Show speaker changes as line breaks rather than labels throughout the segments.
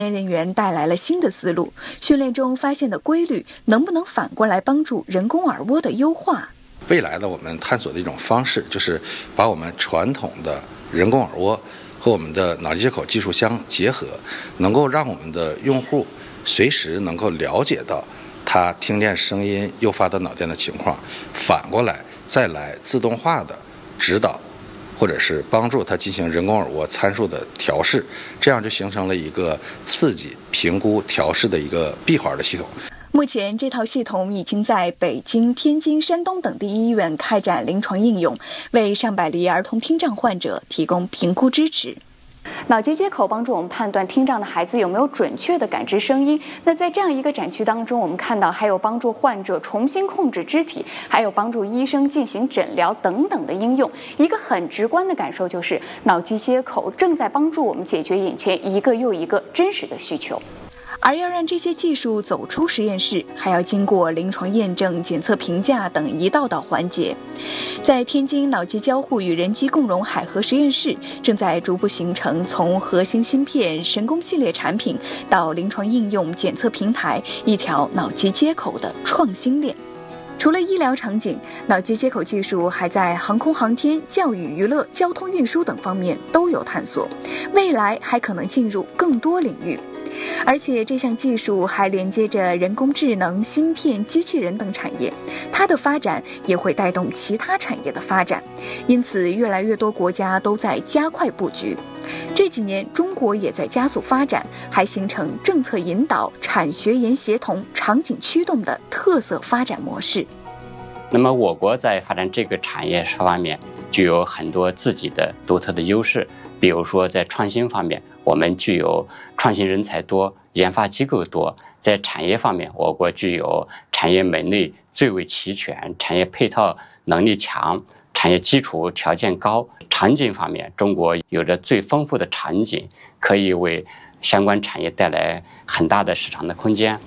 人员带来了新的思路，训练中发现的规律能不能反过来帮助人工耳蜗的优化？
未来的我们探索的一种方式，就是把我们传统的人工耳蜗和我们的脑机接口技术相结合，能够让我们的用户随时能够了解到他听见声音诱发的脑电的情况，反过来再来自动化的指导，或者是帮助他进行人工耳蜗参数的调试，这样就形成了一个刺激、评估、调试的一个闭环的系统。
目前，这套系统已经在北京、天津、山东等地医院开展临床应用，为上百例儿童听障患者提供评估支持。脑机接口帮助我们判断听障的孩子有没有准确地感知声音。那在这样一个展区当中，我们看到还有帮助患者重新控制肢体，还有帮助医生进行诊疗等等的应用。一个很直观的感受就是，脑机接口正在帮助我们解决眼前一个又一个真实的需求。而要让这些技术走出实验室，还要经过临床验证、检测评价等一道道环节。在天津脑机交互与人机共融海河实验室，正在逐步形成从核心芯片、神功系列产品到临床应用、检测平台一条脑机接口的创新链。除了医疗场景，脑机接口技术还在航空航天、教育娱乐、交通运输等方面都有探索，未来还可能进入更多领域。而且这项技术还连接着人工智能、芯片、机器人等产业，它的发展也会带动其他产业的发展，因此越来越多国家都在加快布局。这几年中国也在加速发展，还形成政策引导、产学研协同、场景驱动的特色发展模式。
那么我国在发展这个产业方面具有很多自己的独特的优势，比如说在创新方面，我们具有创新人才多、研发机构多；在产业方面，我国具有产业门类最为齐全、产业配套能力强、产业基础条件高；场景方面，中国有着最丰富的场景，可以为相关产业带来很大的市场的空间。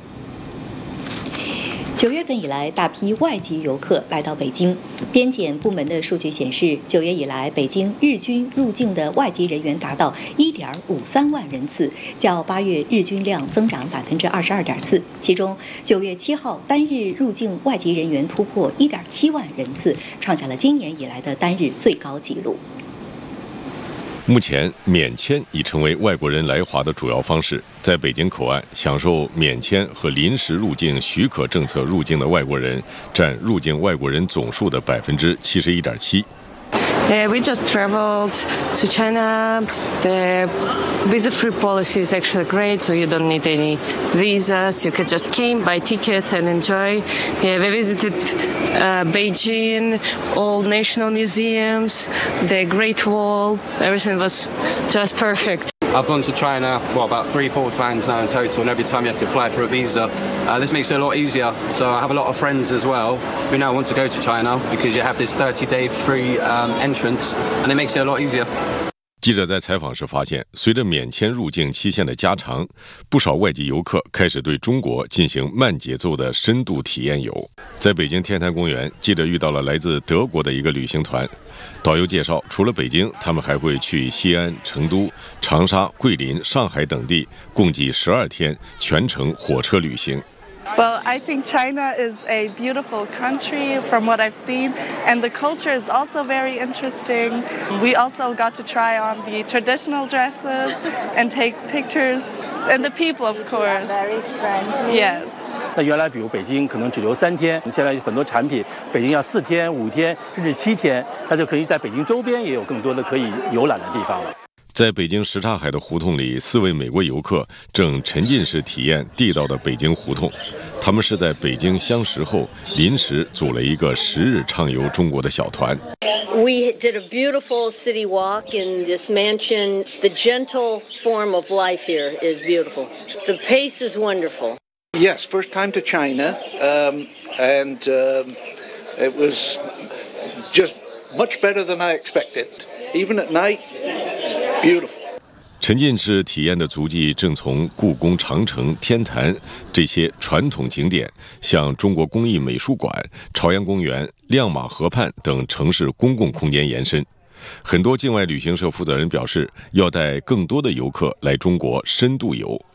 9月份以来，大批外籍游客来到北京。边检部门的数据显示，9月以来，北京日均入境的外籍人员达到1.53万人次，较8月日均量增长22.4%。其中，9月7号单日入境外籍人员突破1.7万人次，创下了今年以来的单日最高纪录。
目前，免签已成为外国人来华的主要方式。在北京口岸，享受免签和临时入境许可政策入境的外国人占入境外国人总数的71.7%。
We just traveled to China. The visa-free policy is actually great, so you don't need any visas. You could just came, buy tickets, and enjoy. Yeah, we visited Beijing, all national museums, the Great Wall. Everything was just perfect.
I've gone to China, about 3-4 times now in total, and every time you have to apply for a visa. This makes it a lot easier. So I have a lot of friends as well who now want to go to China because you have this 30-day free entrance, and it makes it a lot easier.
记者在采访时发现，随着免签入境期限的加长，不少外籍游客开始对中国进行慢节奏的深度体验游。在北京天坛公园，记者遇到了来自德国的一个旅行团。导游介绍，除了北京，他们还会去西安、成都、长沙、桂林、上海等地，共计12天，全程火车旅行。
Well, I think China is a beautiful country from what I've seen, and the culture is also very interesting. We also got to try on the traditional dresses and take pictures, and the people, of course.
Very friendly.
Yes.
那原来比如北京可能只留3天，现在很多产品北京要4天、5天甚至7天，它就可以在北京周边也有更多的可以游览的地方了。
在北京什刹海的胡同里，4位美国游客正沉浸式体验地道的北京胡同。他们是在北京相识后临时组了一个10日畅游中国的小团。
We did a beautiful city walk in this mansion. The gentle form of life here is beautiful. The pace is wonderful.
Yes, first time to China, and it was just much better than I expected. Even at night, beautiful.
沉浸式体验的足迹正从故宫、长城、天坛这些传统景点，向中国工艺美术馆、朝阳公园、亮马河畔等城市公共空间延伸。很多境外旅行社负责人表示，要带更多的游客来中国深度游。